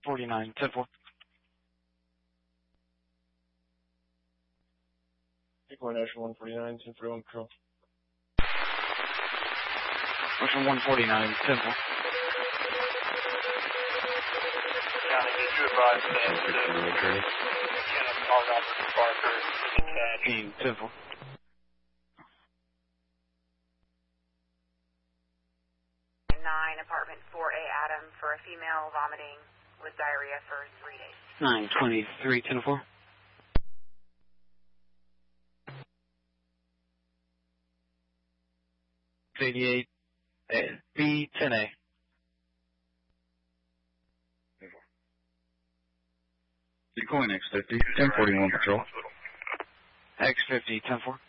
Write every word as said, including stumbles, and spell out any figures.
forty-nine, ten four. Equal National one forty-nine, ten forty-one Patrol. Ocean one forty-nine, ten four. County, did you advise Sam to Lieutenant Paul Robert Parker to detach? ten four. nine, apartment four A, Adam, for a female vomiting with diarrhea for three days. nine twenty-three, ten four. eighty-eight, B ten A. Decoying X fifty, ten forty-one Patrol. X fifty, ten four.